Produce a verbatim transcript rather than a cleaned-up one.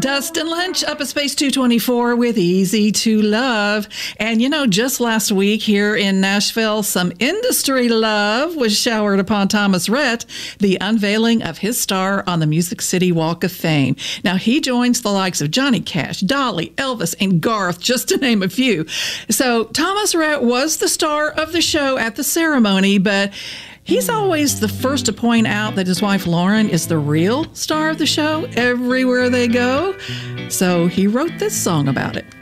Dustin Lynch up at Space two twenty-four with Easy to Love. And, you know, just last week here in Nashville, some industry love was showered upon Thomas Rhett, the unveiling of his star on the Music City Walk of Fame. Now, he joins the likes of Johnny Cash, Dolly, Elvis, and Garth, just to name a few. So Thomas Rhett was the star of the show at the ceremony, but he's always the first to point out that his wife Lauren is the real star of the show everywhere they go. So he wrote this song about it.